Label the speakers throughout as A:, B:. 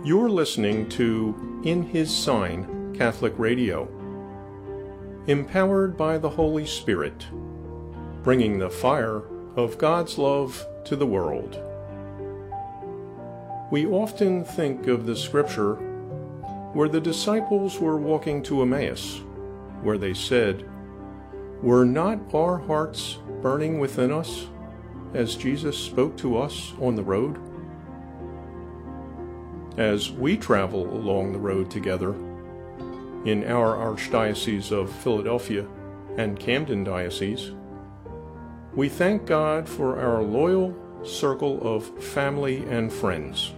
A: You're listening to In His Sign Catholic Radio, empowered by the Holy Spirit, bringing the fire of God's love to the world. We often think of the scripture where the disciples were walking to Emmaus, where they said, "Were not our hearts burning within us as Jesus spoke to us on the road?" As we travel along the road together in our Archdiocese of Philadelphia and Camden Diocese, we thank God for our loyal circle of family and friends.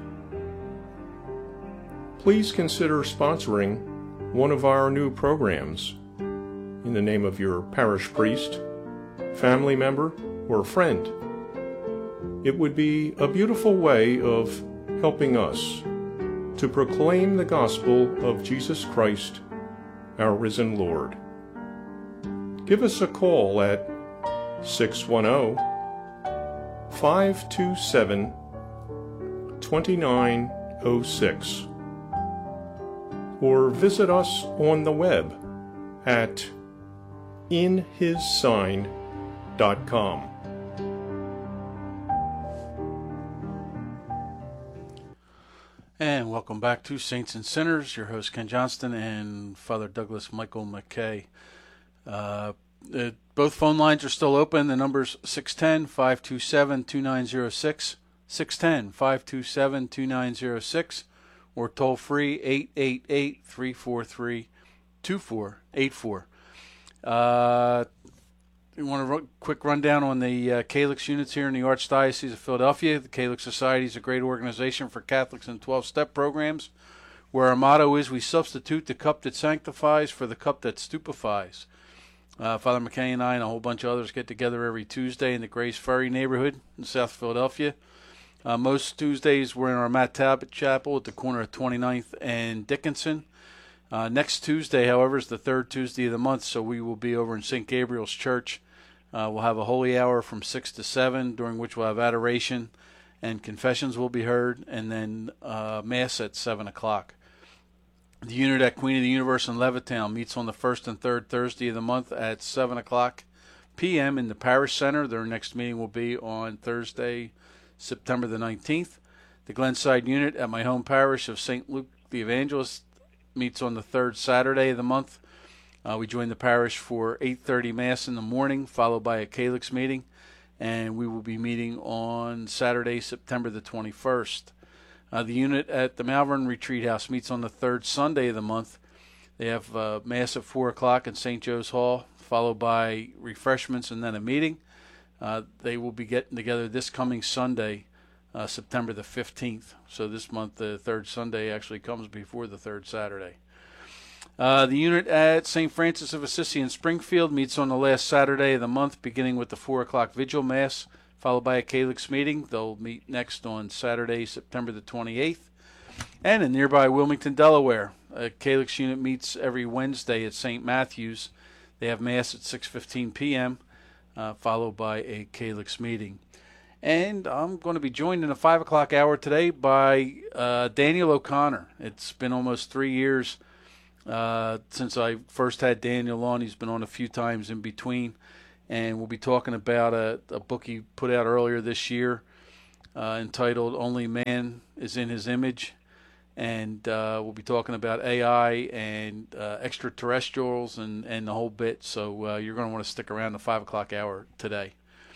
A: Please consider sponsoring one of our new programs in the name of your parish priest, family member, or friend. It would be a beautiful way of helping us to proclaim the gospel of Jesus Christ, our risen Lord. Give us a call at 610-527-2906 or visit us on the web at inhissign.com.
B: And welcome back to Saints and Sinners. Your host Ken Johnston and Father Douglas Michael McKay. Both phone lines are still open. The number's 610-527-2906, 610-527-2906, or toll free 888-343-2484. We want a quick rundown on the Calyx units here in the Archdiocese of Philadelphia. The Calyx Society is a great organization for Catholics in 12-step programs, where our motto is, we substitute the cup that sanctifies for the cup that stupefies. Father McKay and I and a whole bunch of others get together every Tuesday in the Grace Ferry neighborhood in South Philadelphia. Most Tuesdays we're in our Matt Talbot Chapel at the corner of 29th and Dickinson. Next Tuesday, however, is the third Tuesday of the month, so we will be over in St. Gabriel's Church. We'll have a holy hour from 6 to 7, during which we'll have adoration and confessions will be heard, and then Mass at 7 o'clock. The unit at Queen of the Universe in Levittown meets on the first and third Thursday of the month at 7 o'clock p.m. in the Parish Center. Their next meeting will be on Thursday, September the 19th. The Glenside unit at my home parish of St. Luke the Evangelist meets on the third Saturday of the month. We join the parish for 8:30 Mass in the morning, followed by a Calyx meeting, and we will be meeting on Saturday, September the 21st. The unit at the Malvern Retreat House meets on the third Sunday of the month. They have Mass at 4 o'clock in St. Joe's Hall, followed by refreshments and then a meeting. They will be getting together this coming Sunday, September the 15th. So this month, the third Sunday actually comes before the third Saturday. The unit at St. Francis of Assisi in Springfield meets on the last Saturday of the month, beginning with the 4 o'clock Vigil Mass, followed by a Calyx meeting. They'll meet next on Saturday, September the 28th. And in nearby Wilmington, Delaware, a Calyx unit meets every Wednesday at St. Matthew's. They have Mass at 6:15 p.m., followed by a Calyx meeting. And I'm going to be joined in the 5 o'clock hour today by Daniel O'Connor. It's been almost 3 years since I first had Daniel on. He's been on a few times in between. And we'll be talking about a book he put out earlier this year entitled Only Man is in His Image. And we'll be talking about AI and extraterrestrials and the whole bit. So you're going to want to stick around the 5 o'clock hour today.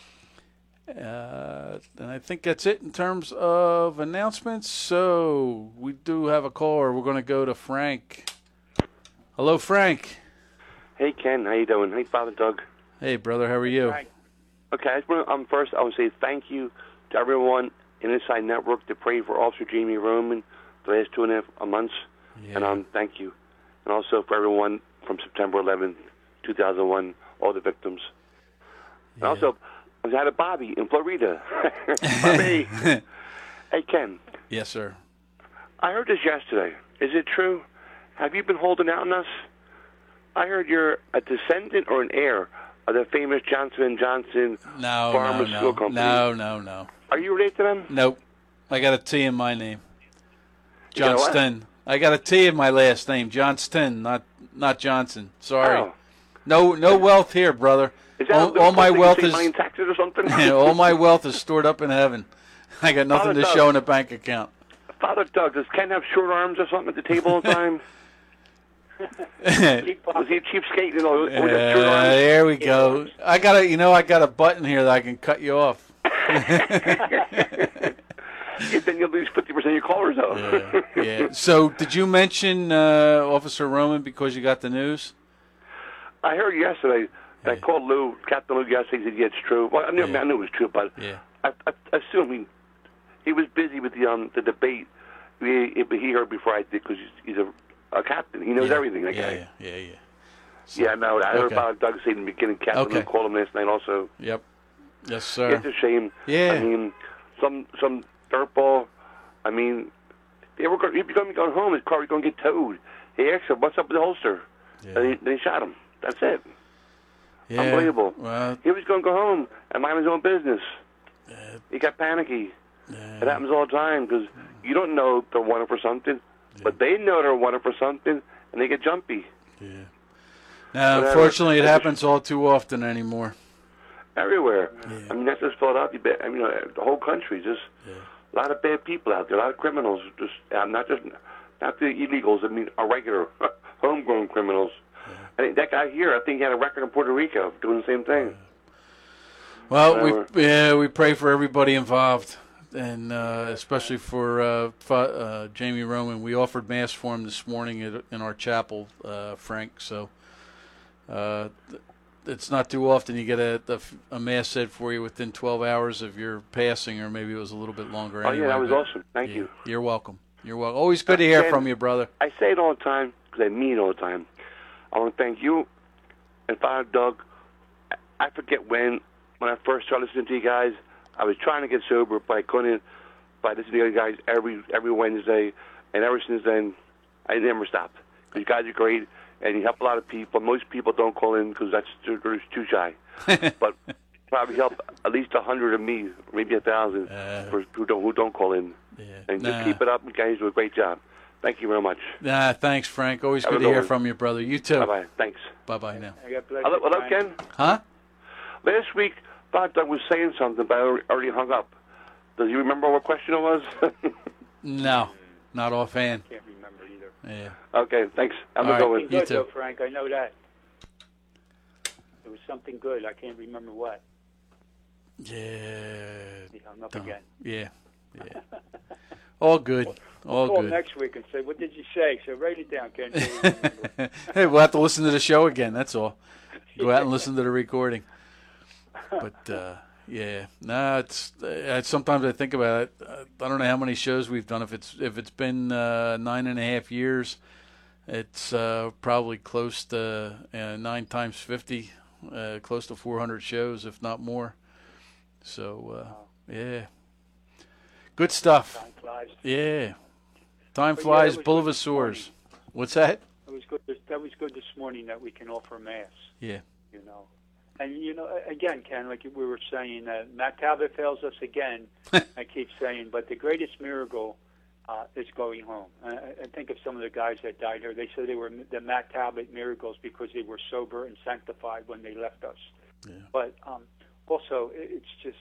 B: And I think that's it in terms of announcements. So we do have a caller. We're going to go to Frank. Hello, Frank.
C: Hey, Ken. How you doing? Hey, Father Doug.
B: Hey, brother. How are you?
C: Hi. Okay. First, I want to say thank you to everyone in Inside Network to pray for Officer Jamie Roman the last 2.5 months.
B: Yeah.
C: And thank you. And also for everyone from September 11th, 2001, all the victims.
B: Yeah.
C: And also, I had a Bobby in Florida. Bobby. Hey, Ken.
B: Yes, sir.
C: I heard this yesterday. Is it true? Have you been holding out on us? I heard you're a descendant or an heir of the famous Johnson & Johnson pharmaceutical company.
B: No.
C: Are you related to them?
B: Nope. I got a T in my name. Johnston. I got a T in my last name, Johnston, not Johnson. Sorry.
C: Oh.
B: No wealth here, brother.
C: Is that
B: All my wealth is
C: money in taxes or something?
B: all my wealth is stored up in heaven. I got nothing to show in a bank account.
C: Father Doug, does Ken have short arms or something at the table all the time? Was he a cheapskate? Short arms?
B: There we go. I got a button here that I can cut you off.
C: Then you'll lose 50% of your callers, though.
B: Yeah. So, did you mention Officer Roman because you got the news?
C: I heard yesterday. I called Lou, Captain Lou, yesterday. He said, "Yeah, it's true." Well, I knew it was true, but I assume he was busy with the debate. He heard before I did because he's a captain. He knows everything. That guy.
B: Yeah.
C: So, no, I heard about Doug say in the beginning. Captain Lou called him last night also.
B: Yep. Yes, sir.
C: It's a shame.
B: Yeah.
C: I mean, some dirtball. I mean, he'd be going home. His car was going to get towed. He asked him, "What's up with the holster?"
B: Yeah.
C: And then he shot him. That's it.
B: Yeah.
C: Unbelievable.
B: Well,
C: he was going to go home and mind his own business. He got panicky. It happens all the time because you don't know they're wanted for something, but they know they're wanted for something, and they get jumpy.
B: Yeah. Now, unfortunately, it happens all too often anymore.
C: Everywhere. Yeah. I mean, that's just Philadelphia. I mean, the whole country. Just a lot of bad people out there. A lot of criminals. Just not the illegals. I mean, regular homegrown criminals. I think that guy here, I think he had a record in Puerto Rico doing the same thing.
B: Well, we pray for everybody involved, and especially for Jamie Roman. We offered mass for him this morning in our chapel, Frank. So it's not too often you get a mass said for you within 12 hours of your passing, or maybe it was a little bit longer.
C: Anyway, that was awesome. Thank you.
B: You're welcome. You're welcome. Always good to hear from you, brother.
C: I say it all the time because I mean it all the time. I want to thank you and Father Doug. I forget when I first started listening to you guys, I was trying to get sober, but I couldn't. But I listened to you guys every Wednesday, and ever since then, I never stopped. Because you guys are great, and you help a lot of people. Most people don't call in because they're too shy. But probably help at least 100 of me, maybe 1,000 who don't call in. Yeah. And just keep it up. You guys do a great job. Thank you very much.
B: Thanks, Frank. Always good to hear from you, brother. You too.
C: Bye-bye. Thanks.
B: Bye-bye now.
C: Hello, Ken?
B: Huh?
C: Last week, Father Doug was saying something, but I already hung up. Does he remember what question it was?
B: No, not offhand.
D: Can't remember either.
B: Yeah.
C: Okay, thanks. I'm
B: going.
C: going.
B: You
D: Good,
B: too.
D: though, Frank. I know that. It was something good. I can't remember what.
B: Yeah.
D: He hung up again.
B: Yeah. All good. All
D: call
B: good.
D: next week and say, "What did you say?" So write it down, Ken. So we remember.
B: Hey, we'll have to listen to the show again. That's all. Go out and listen to the recording. But it's sometimes I think about it. I don't know how many shows we've done. If it's been 9.5 years, it's probably close to 9 times 50, close to 400 shows, if not more. So good stuff.
D: Time flies.
B: Yeah, time flies. Boulevard soars. What's that?
D: It was good. That was good this morning that we can offer mass.
B: Yeah.
D: You know. And, again, Ken, like we were saying, Matt Talbot fails us again, I keep saying, but the greatest miracle is going home. I think of some of the guys that died here. They said they were the Matt Talbot miracles because they were sober and sanctified when they left us. Yeah. But also, it's just,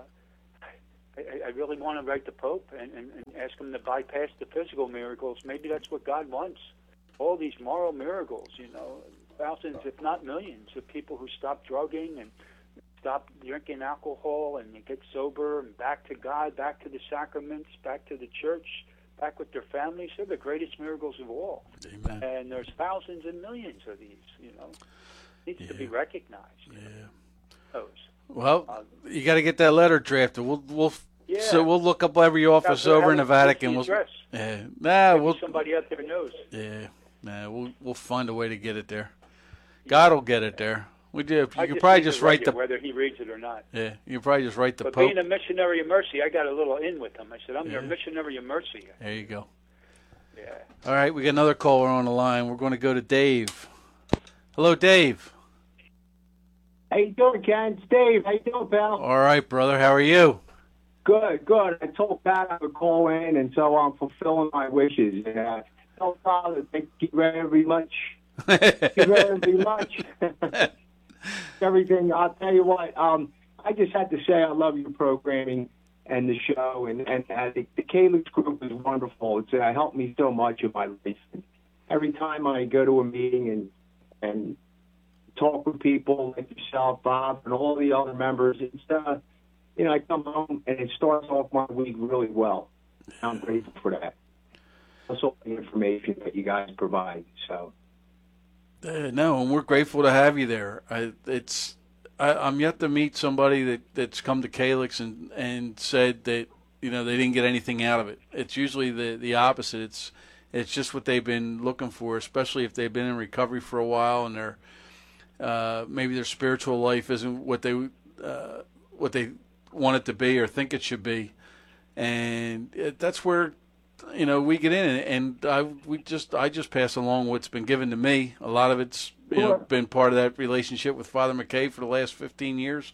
D: I really want to write the Pope and ask him to bypass the physical miracles. Maybe that's what God wants. All these moral miracles, thousands, if not millions, of people who stop drugging and stop drinking alcohol and get sober and back to God, back to the sacraments, back to the church, back with their families. They're the greatest miracles of all.
B: Amen.
D: And there's thousands and millions of these, Needs to be recognized.
B: Yeah.
D: Those.
B: Well, you got to get that letter drafted. We'll look up every office
D: Now,
B: over in the Vatican.
D: The address? Somebody out there knows.
B: Yeah. We'll find a way to get it there. God will get it there. We do. You could probably just write
D: whether he reads it or not.
B: Yeah, you could probably just write the
D: But
B: Pope.
D: being a missionary of mercy, I got a little in with him. I said, I'm their missionary of mercy.
B: There you go.
D: Yeah.
B: All right, we got another caller on the line. We're going to go to Dave. Hello, Dave.
E: How you doing, Ken? It's Dave. How you doing, pal?
B: All right, brother. How are you?
E: Good, good. I told Pat I would call in, and so I'm fulfilling my wishes. Tell Father, thank you very much. Thank you very much. Everything. I'll tell you what. I just had to say I love your programming and the show, and the Calyx group is wonderful. It's helped me so much in my life. Every time I go to a meeting and talk with people like yourself, Bob, and all the other members, it's I come home and it starts off my week really well. I'm grateful for that. That's all the information that you guys provide. So.
B: No, and we're grateful to have you there. I'm yet to meet somebody that's come to Calyx and said that they didn't get anything out of it. It's usually the opposite. It's just what they've been looking for, especially if they've been in recovery for a while and maybe their spiritual life isn't what they want it to be or think it should be, and that's where we get in, and I just pass along what's been given to me. A lot of it's been part of that relationship with Father McKay for the last 15 years,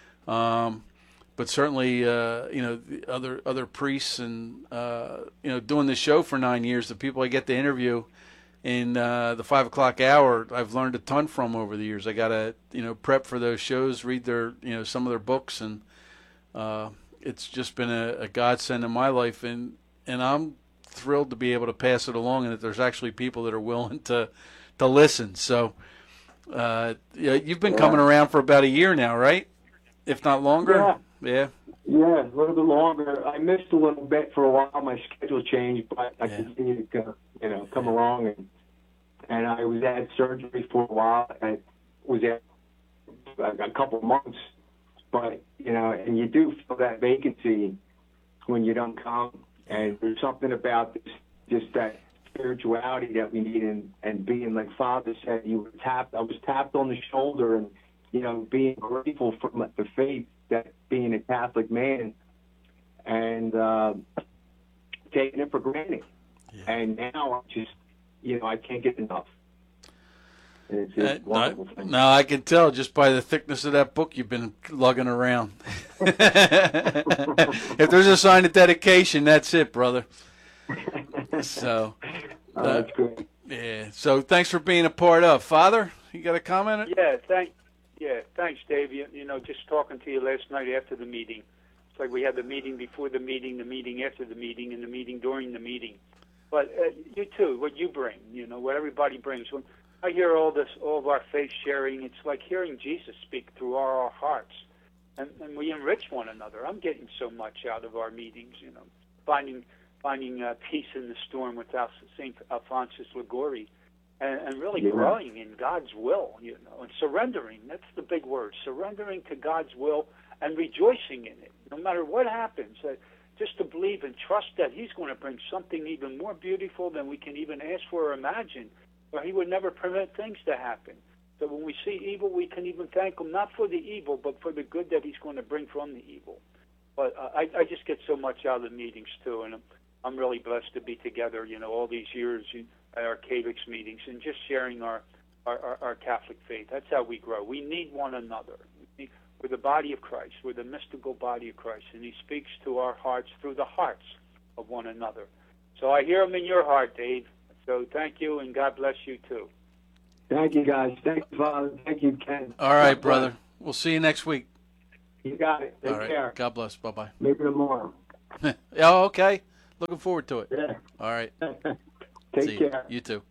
B: but certainly the other priests and doing this show for 9 years, the people I get to interview in the 5 o'clock hour, I've learned a ton from over the years. I got to prep for those shows, read their some of their books, and it's just been a godsend in my life, and I'm thrilled to be able to pass it along, and that there's actually people that are willing to listen. So you've been coming around for about a year now, right? If not longer? Yeah, a
E: little bit longer. I missed a little bit for a while. My schedule changed, but I continue to come along, and I was at surgery for a while. I was at a couple of months, but and you do feel that vacancy when you don't come. And there's something about this, just that spirituality that we need, and being like Father said, I was tapped on the shoulder, and being grateful for the faith, that being a Catholic man, and taking it for granted. Yeah. And now I just, I can't get enough. It's a wonderful thing.
B: No, I can tell just by the thickness of that book you've been lugging around. If there's a sign of dedication, that's it, brother. So,
E: that's good.
B: Yeah. So, thanks for being a part of. Father, you got a comment?
D: Thanks, Dave. Just talking to you last night after the meeting. It's like we had the meeting before the meeting after the meeting, and the meeting during the meeting. But you too, what you bring, what everybody brings. When I hear all of our faith sharing, it's like hearing Jesus speak through our hearts, and we enrich one another. I'm getting so much out of our meetings, finding peace in the storm with St. Alphonsus Liguori, and really growing in God's will, and surrendering. That's the big word, surrendering to God's will and rejoicing in it, no matter what happens. Just to believe and trust that He's going to bring something even more beautiful than we can even ask for or imagine, or He would never permit things to happen. So when we see evil, we can even thank Him, not for the evil, but for the good that He's going to bring from the evil. But I just get so much out of the meetings, too, and I'm really blessed to be together, all these years at our Calyx meetings and just sharing our Catholic faith. That's how we grow. We need one another. We're the body of Christ. We're the mystical body of Christ, and He speaks to our hearts through the hearts of one another. So I hear Him in your heart, Dave. So thank you, and God bless you, too.
E: Thank you, guys. Thank you, Father. Thank you, Ken.
B: All right, brother. We'll see you next week.
E: You got it. Take care.
B: God bless. Bye-bye.
E: Maybe tomorrow.
B: Oh, okay. Looking forward to it.
E: Yeah.
B: All right.
E: Take care.
B: You too.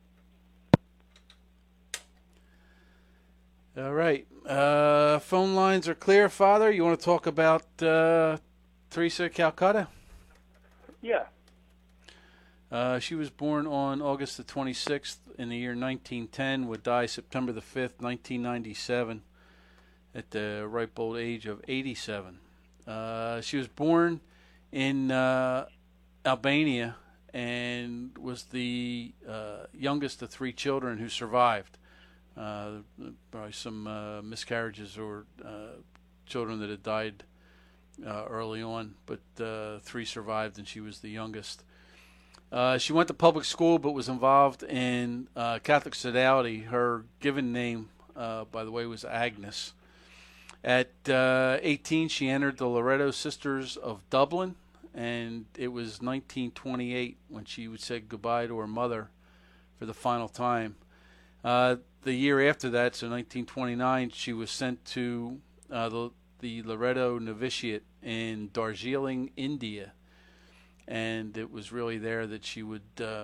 B: All right. Phone lines are clear, Father. You want to talk about Teresa Calcutta?
D: Yeah.
B: She was born on August the 26th in the year 1910, would die September the 5th, 1997, at the ripe old age of 87. She was born in Albania and was the youngest of three children who survived. Probably some miscarriages or children that had died early on, but three survived, and she was the youngest. She went to public school but was involved in Catholic Sodality. Her given name, by the way, was Agnes. At 18, she entered the Loretto Sisters of Dublin, and it was 1928 when she would say goodbye to her mother for the final time. The year after that, so 1929, she was sent to the Loretto Novitiate in Darjeeling, India, and it was really there that she would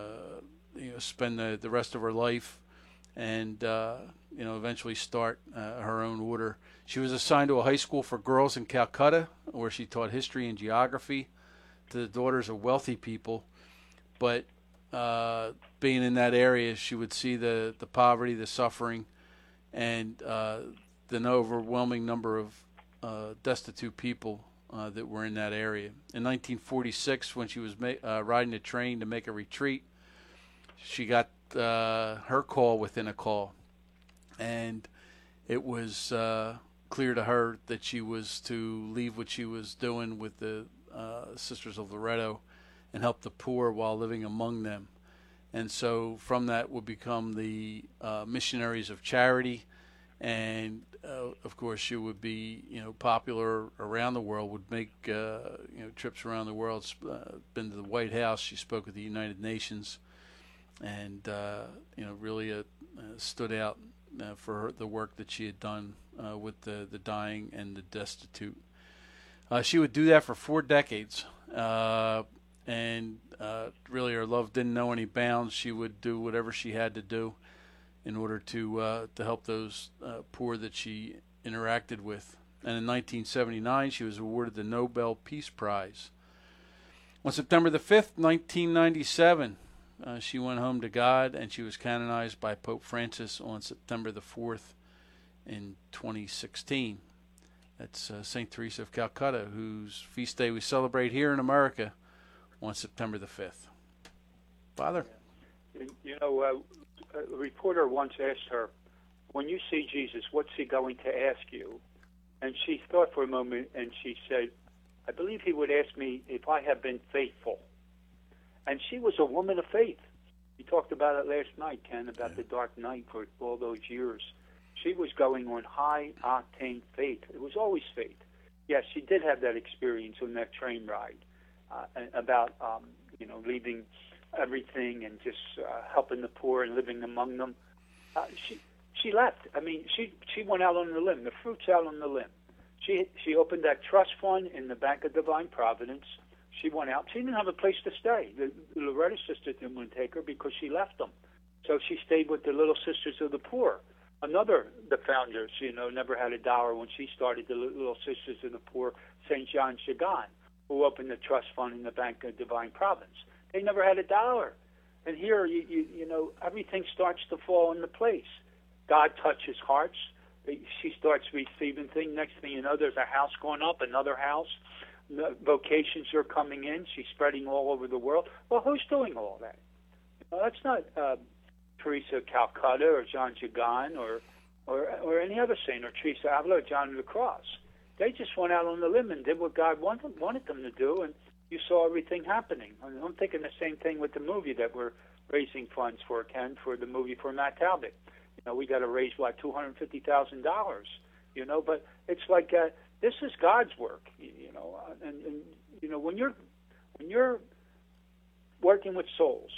B: spend the rest of her life and eventually start her own order. She was assigned to a high school for girls in Calcutta, where she taught history and geography to the daughters of wealthy people. But being in that area, she would see the poverty, the suffering, and the overwhelming number of destitute people that were in that area. In 1946, when she was riding a train to make a retreat, she got her call within a call, and it was clear to her that she was to leave what she was doing with the Sisters of Loretto and help the poor while living among them. And so from that would become the Missionaries of Charity, and of course she would be popular around the world, would make trips around the world, been to the White House, she spoke at the United Nations, and really stood out for the work that she had done with the dying and the destitute. She would do that for 4 decades, and really her love didn't know any bounds. She would do whatever she had to do in order to help those poor that she interacted with. And in 1979, she was awarded the Nobel Peace Prize. On September the 5th, 1997, she went home to God, and she was canonized by Pope Francis on September the 4th in 2016. That's St. Teresa of Calcutta, whose feast day we celebrate here in America on September the 5th. Father?
D: A reporter once asked her, when you see Jesus, what's he going to ask you? And she thought for a moment, and she said, I believe he would ask me if I have been faithful. And she was a woman of faith. We talked about it last night, Ken, about the dark night for all those years. She was going on high-octane faith. It was always faith. Yes, she did have that experience on that train ride about, leaving everything and just helping the poor and living among them. She left. I mean, she went out on the limb. The fruit's out on the limb. She opened that trust fund in the Bank of Divine Providence. She went out. She didn't have a place to stay. The Loretto Sisters didn't take her because she left them. So she stayed with the Little Sisters of the Poor. The founders, never had a dollar when she started the Little Sisters of the Poor, St. John Chagan, who opened the trust fund in the Bank of Divine Providence. They never had a dollar. And here, everything starts to fall into place. God touches hearts. She starts receiving things. Next thing you know, there's a house going up, another house. Vocations are coming in. She's spreading all over the world. Well, who's doing all that? That's not Teresa of Calcutta or John Chagan or any other saint, or Teresa Avila or John of the Cross. They just went out on the limb and did what God wanted them to do, and you saw everything happening. I'm thinking the same thing with the movie that we're raising funds for, Ken, for the movie for Matt Talbot. We got to raise, $250,000, but it's like this is God's work, and when you're working with souls,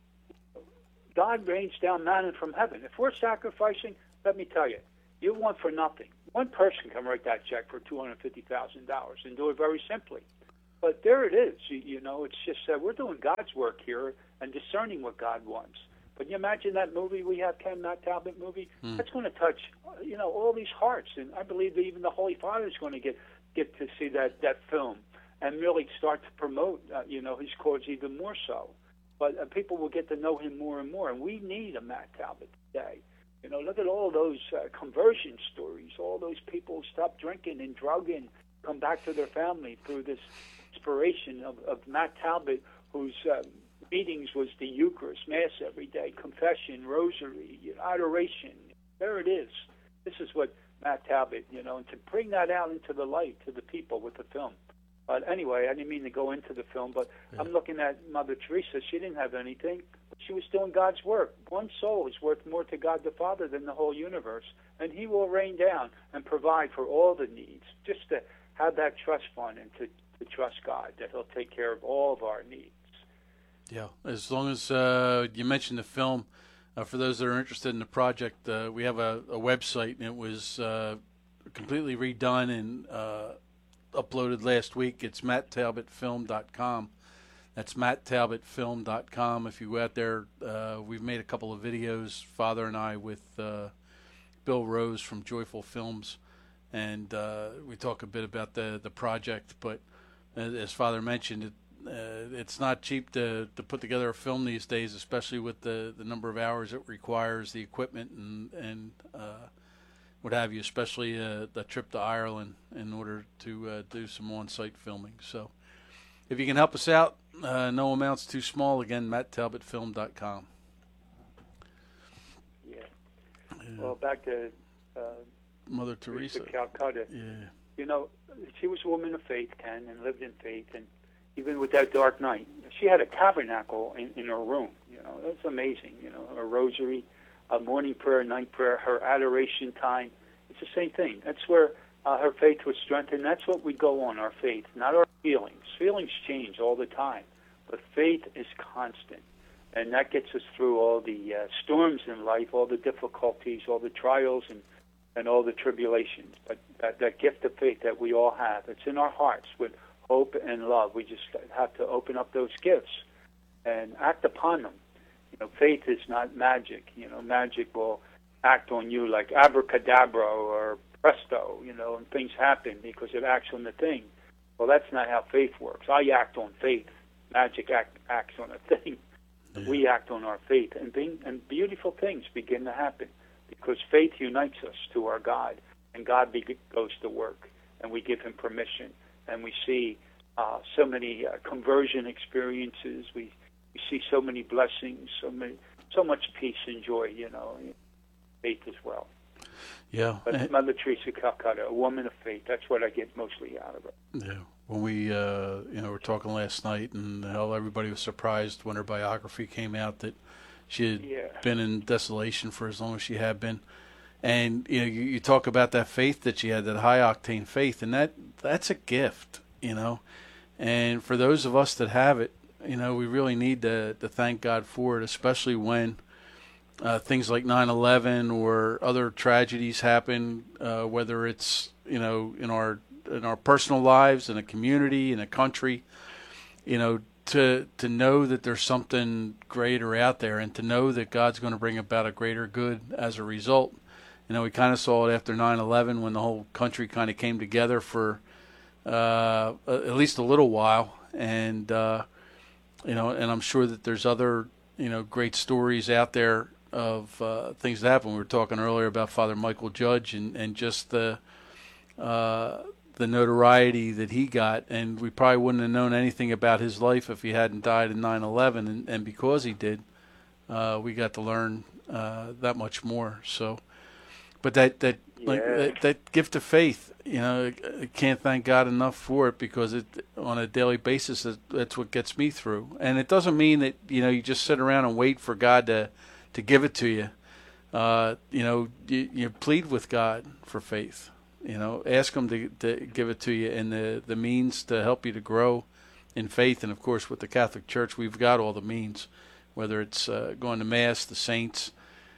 D: God rains down manna from heaven. If we're sacrificing, let me tell you, you want for nothing. One person can write that check for $250,000 and do it very simply. But there it is. It's just we're doing God's work here and discerning what God wants. But you imagine that movie we have, Ken, that Talbot movie? That's going to touch, all these hearts. And I believe that even the Holy Father is going to get to see that film and really start to promote, his cause even more so. But people will get to know him more and more. And we need a Matt Talbot today. Look at all those conversion stories, all those people who stop drinking and drugging, come back to their family through this inspiration of Matt Talbot, whose meetings was the Eucharist, Mass every day, confession, rosary, adoration. There it is. This is what Matt Talbot, and to bring that out into the light to the people with the film. But anyway, I didn't mean to go into the film, but I'm looking at Mother Teresa. She didn't have anything, but she was doing God's work. One soul is worth more to God the Father than the whole universe, and He will rain down and provide for all the needs. Just to have that trust fund and to trust God that He'll take care of all of our needs.
B: Yeah, as long as you mentioned the film, for those that are interested in the project, we have a website, and it was completely redone and uploaded last week. It's matttalbotfilm.com. That's matttalbotfilm.com. If you go out there, we've made a couple of videos, Father and I, with Bill Rose from Joyful Films, and we talk a bit about the project. But as Father mentioned, it's not cheap to put together a film these days, especially with the number of hours it requires, the equipment, and what have you, especially the trip to Ireland in order to do some on-site filming. So if you can help us out, no amount's too small. Again, matttalbotfilm.com.
D: Yeah. Well, back to
B: Mother Teresa.
D: Calcutta.
B: Yeah.
D: You know, she was a woman of faith, Ken, and lived in faith. And even with that dark night, she had a tabernacle in her room. You know, that's amazing. You know, her rosary, morning prayer, night prayer, her adoration time. It's the same thing. That's where her faith was strengthened. That's what we go on, our faith, not our feelings. Feelings change all the time, but faith is constant. And that gets us through all the storms in life, all the difficulties, all the trials, and all the tribulations. But that gift of faith that we all have, it's in our hearts with hope and love. We just have to open up those gifts and act upon them. You know, faith is not magic. You know, magic will act on you like abracadabra or presto, you know, and things happen because it acts on the thing. Well, that's not how faith works. I act on faith. Magic acts on a thing. Yeah. We act on our faith, and beautiful things begin to happen because faith unites us to our God, and God goes to work, and we give Him permission, and we see so many conversion experiences. We see so many blessings, so much peace and joy. You know, faith as well.
B: Yeah.
D: But Mother Teresa Calcutta, a woman of faith. That's what I get mostly out of it.
B: Yeah. When we, were talking last night, and how everybody was surprised when her biography came out that she had been in desolation for as long as she had been. And, you know, you talk about that faith that she had, that high-octane faith, and that's a gift, you know. And for those of us that have it, you know, we really need to thank God for it, especially when things like 9/11 or other tragedies happen, whether it's, you know, in our personal lives, in a community, in a country, you know, to know that there's something greater out there, and to know that God's going to bring about a greater good as a result. You know, we kind of saw it after 9/11 when the whole country kind of came together for at least a little while, and you know, and I'm sure that there's other, you know, great stories out there of things that happen. We were talking earlier about Father Michael Judge and just the notoriety that he got, and we probably wouldn't have known anything about his life if he hadn't died in 9/11, and because he did, we got to learn that much more. So, but that gift of faith, you know, I can't thank God enough for it, because it on a daily basis that's what gets me through. And it doesn't mean that, you know, you just sit around and wait for God to give it to you. You know, you plead with God for faith. You know, ask Him to give it to you, and the means to help you to grow in faith. And of course, with the Catholic Church, we've got all the means, whether it's going to Mass, the saints,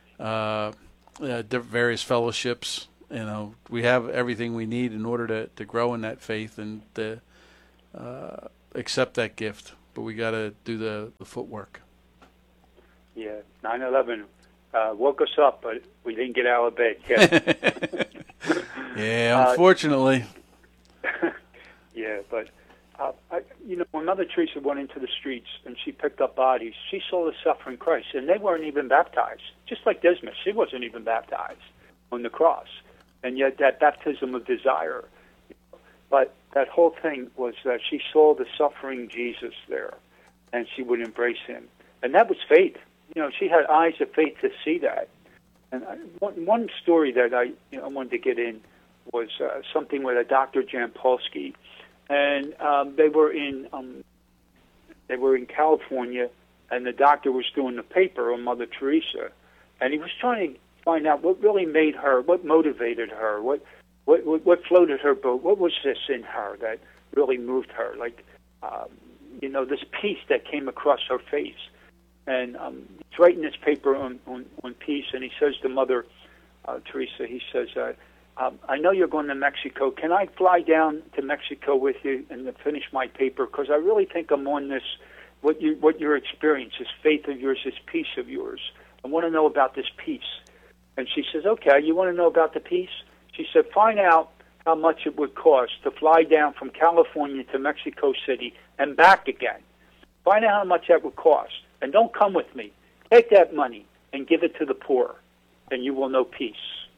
B: various fellowships. You know, we have everything we need in order to grow in that faith and to accept that gift. But we got to do the footwork.
D: Yeah, 9/11 woke us up, but we didn't get out of bed yet.
B: Yeah, unfortunately.
D: Yeah, but you know, when Mother Teresa went into the streets and she picked up bodies, she saw the suffering Christ, and they weren't even baptized. Just like Dismas, she wasn't even baptized on the cross, and yet that baptism of desire. But that whole thing was that she saw the suffering Jesus there, and she would embrace Him, and that was faith. You know, she had eyes of faith to see that. And one story that I wanted to get in was something with a Dr. Jampolsky, and they were in California, and the doctor was doing the paper on Mother Teresa, and he was trying to find out what really made her, what motivated her, what floated her boat, what was this in her that really moved her, like, this peace that came across her face. And he's writing this paper on peace, and he says to Mother Teresa, he says, I know you're going to Mexico. Can I fly down to Mexico with you and finish my paper? Because I really think I'm on this, what your experience, this faith of yours, this peace of yours. I want to know about this peace. And she says, okay, you want to know about the peace? She said, find out how much it would cost to fly down from California to Mexico City and back again. Find out how much that would cost. And don't come with me. Take that money and give it to the poor, and you will know peace.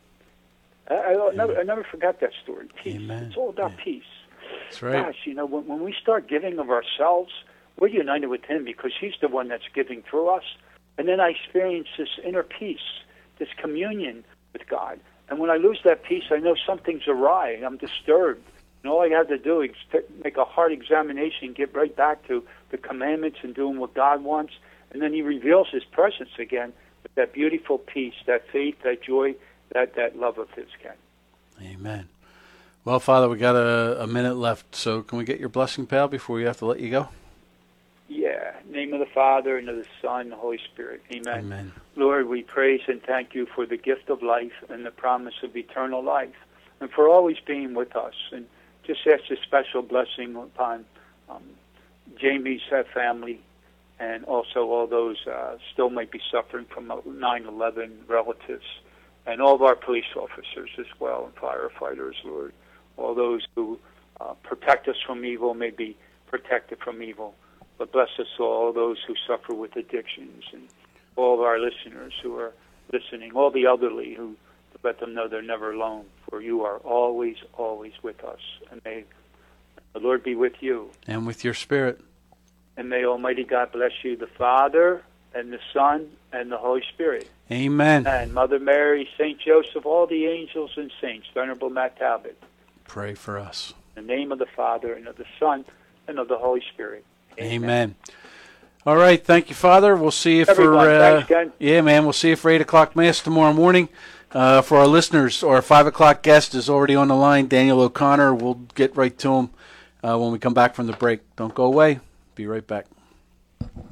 D: I never forgot that story. Peace.
B: Amen.
D: It's all about peace.
B: That's right.
D: Gosh, when we start giving of ourselves, we're united with Him because He's the one that's giving through us. And then I experience this inner peace, this communion with God. And when I lose that peace, I know something's awry. I'm disturbed. And all I have to do is make a hard examination, get right back to the commandments and doing what God wants. And then He reveals His presence again with that beautiful peace, that faith, that joy, that love of His, Ken.
B: Amen. Well, Father, we got a minute left, so can we get your blessing, pal, before we have to let you go?
D: Yeah. In the name of the Father, and of the Son, and the Holy Spirit. Amen.
B: Amen.
D: Lord, we praise and thank You for the gift of life and the promise of eternal life, and for always being with us. And just ask a special blessing upon Jamie's family, and also all those still might be suffering from 9/11 relatives, and all of our police officers as well, and firefighters, Lord. All those who protect us from evil may be protected from evil. But bless us all those who suffer with addictions, and all of our listeners who are listening, all the elderly, who let them know they're never alone, for You are always, always with us. And may the Lord be with you.
B: And with your spirit.
D: And may Almighty God bless you, the Father, and the Son, and the Holy Spirit.
B: Amen.
D: And Mother Mary, St. Joseph, all the angels and saints, Venerable Matt Talbot.
B: Pray for us.
D: In the name of the Father, and of the Son, and of the Holy Spirit.
B: Amen. All right, thank you, Father. We'll see you
D: Everyone, thanks, Ken.
B: Yeah, man. We'll see you for 8 o'clock Mass tomorrow morning. For our listeners, our 5 o'clock guest is already on the line, Daniel O'Connor. We'll get right to him when we come back from the break. Don't go away. Be right back.